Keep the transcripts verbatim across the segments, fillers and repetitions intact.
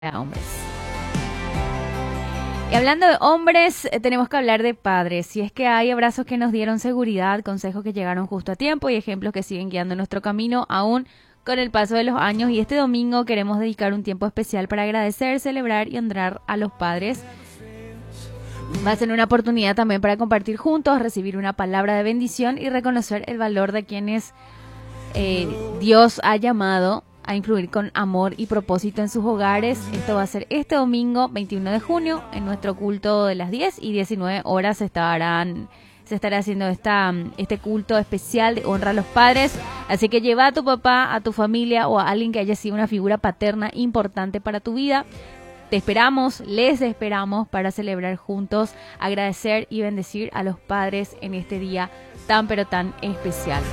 a hombres. Y hablando de hombres, eh, tenemos que hablar de padres. Si es que hay abrazos que nos dieron seguridad, consejos que llegaron justo a tiempo y ejemplos que siguen guiando nuestro camino aún con el paso de los años. Y este domingo queremos dedicar un tiempo especial para agradecer, celebrar y honrar a los padres. Va a ser una oportunidad también para compartir juntos, recibir una palabra de bendición y reconocer el valor de quienes eh, Dios ha llamado a influir con amor y propósito en sus hogares. Esto va a ser este domingo veintiuno de junio en nuestro culto de las diez y diecinueve horas. Se estarán se estará haciendo esta, este culto especial de honra a los padres. Así que lleva a tu papá, a tu familia o a alguien que haya sido una figura paterna importante para tu vida. Te esperamos, les esperamos para celebrar juntos, agradecer y bendecir a los padres en este día tan pero tan especial.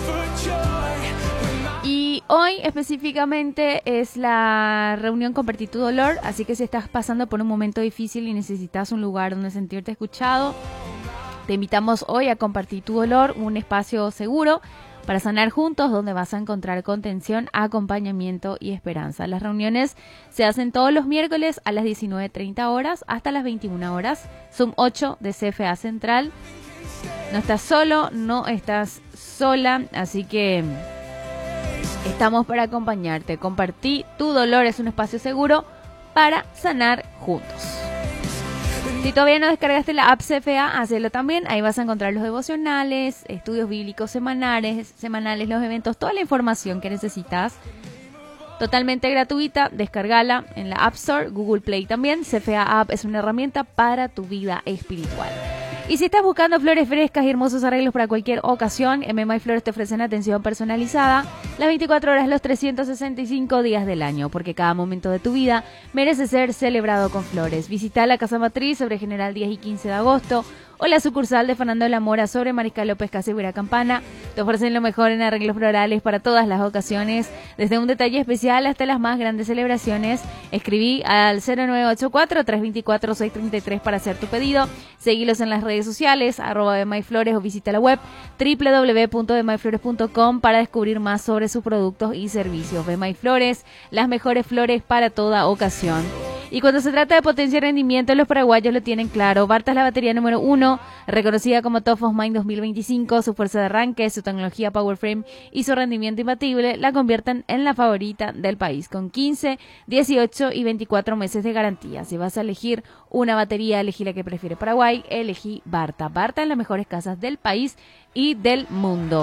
Y hoy específicamente es la reunión Compartir tu dolor, así que si estás pasando por un momento difícil y necesitas un lugar donde sentirte escuchado, te invitamos hoy a Compartir tu dolor, un espacio seguro para sanar juntos, donde vas a encontrar contención, acompañamiento y esperanza. Las reuniones se hacen todos los miércoles a las diecinueve treinta horas hasta las veintiuna horas. Zoom ocho de C F A Central. No estás solo, no estás sola, así que estamos para acompañarte. Compartí tu dolor, es un espacio seguro para sanar juntos. Si todavía no descargaste la app C F A, hazlo también. Ahí vas a encontrar los devocionales, estudios bíblicos semanales, semanales, los eventos, toda la información que necesitas. Totalmente gratuita, descargala en la App Store, Google Play también. C F A App es una herramienta para tu vida espiritual. Y si estás buscando flores frescas y hermosos arreglos para cualquier ocasión, M M A y Flores te ofrecen atención personalizada las veinticuatro horas, los trescientos sesenta y cinco días del año, porque cada momento de tu vida merece ser celebrado con flores. Visita la Casa Matriz sobre General diez y quince de agosto o la sucursal de Fernando de la Mora sobre Mariscal López Casi Huira Campana. Te ofrecen lo mejor en arreglos florales para todas las ocasiones, desde un detalle especial hasta las más grandes celebraciones. Escribí al cero nueve ocho cuatro, tres dos cuatro, seis tres tres para hacer tu pedido. Seguilos en las redes sociales, arroba de Mayflores, o visita la web doble u doble u doble u punto de mayflores punto com para descubrir más sobre sus productos y servicios. De Mayflores, las mejores flores para toda ocasión. Y cuando se trata de potenciar rendimiento, los paraguayos lo tienen claro. Barta es la batería número uno, reconocida como Top of Mind dos mil veinticinco. Su fuerza de arranque, su tecnología PowerFrame y su rendimiento imbatible la convierten en la favorita del país, con quince, dieciocho y veinticuatro meses de garantía. Si vas a elegir una batería, elegí la que prefiere Paraguay, elegí Barta. Barta en las mejores casas del país y del mundo.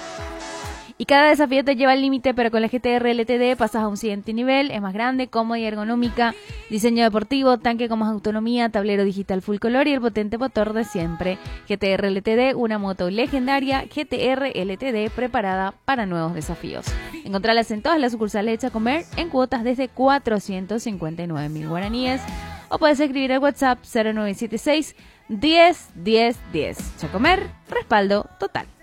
Y cada desafío te lleva al límite, pero con la G T R L T D pasas a un siguiente nivel. Es más grande, cómoda y ergonómica, diseño deportivo, tanque con más autonomía, tablero digital full color y el potente motor de siempre. G T R L T D, una moto legendaria. G T R L T D, preparada para nuevos desafíos. Encontralas en todas las sucursales de Chacomer en cuotas desde cuatrocientos cincuenta y nueve mil guaraníes. O puedes escribir al WhatsApp cero nueve siete seis, diez, diez, diez. Chacomer, respaldo total.